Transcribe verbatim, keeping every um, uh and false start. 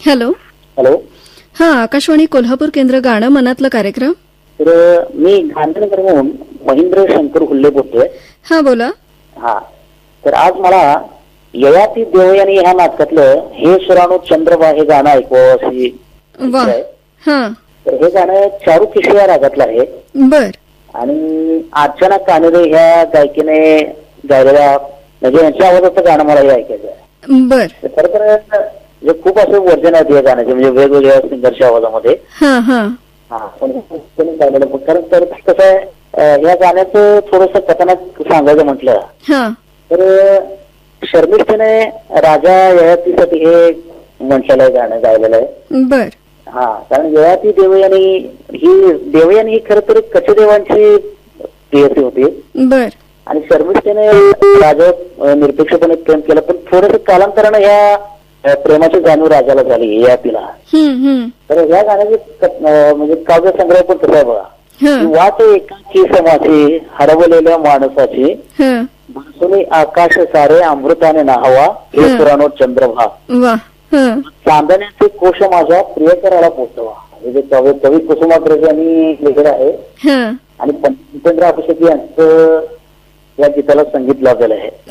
Hello. Hello. हा, आकाशवाणी कोल्हापूर केंद्र गाणं मनातलं कार्यक्रम. तर मी गांधीनगरहून महेंद्र शंकर हुल्ले बोलतोय. हा, बोला. हा, तर आज मला ययाती देवयानी ह्या नाटकातलं हे सुराणू चंद्रबा हे गाणं ऐकवं अशी इच्छा वा. आहे. हा, तर हे गाणं चारुकिशोर या रागातलं आहे बर. आणि अर्चना कानडे ह्या गायकीने गायलेल्या म्हणजे यांच्या आवाजाचं गाणं मला हे ऐकायचं आहे. बर. तर खरं तर म्हणजे खूप असे वर्जन आहेत या गाण्याचे, म्हणजे वेगवेगळ्या सिंगरच्या आवाजामध्ये. हा हा हा, पण गायलेलं. कारण तर कसं आहे, या गाण्याचं थोडस कथानक सांगायचं म्हटलं हा तर शर्मिष्ठेने राजा ययातीसाठी हे म्हटलेलं आहे, गाणं गायलेलं आहे. बर. हा, कारण ययाती देवयानी ही देवयानी ही खरं तर कचदेवांची प्रेयसी होती बर. आणि शर्मिष्ठेने राजा निरपेक्षपणे प्रेम केलं, पण थोडस कालांतरानं ह्या प्रेमाची जाणीव राजाला झाली ययातीला. हम्म हम्म तर ह्या गाण्याचे म्हणजे काव्य संग्रह पण तसा आहे बघा. हा वाट एकाची समाची हरवलेल्या माणसाची हा भासुनी आकाश सारे अमृताने नाहवा हे हं. पुराणो चंद्रभा वा. हा चांदण्याचे कोश माझ्या प्रियकराला पोचवा. हे जे कवी कवी कुसुमाग्रज यांनी लिहिलेलं आहे हा आणि पंचेंद्र अभिषेकी यांचं या गीताला संगीत लावलेलं आहे.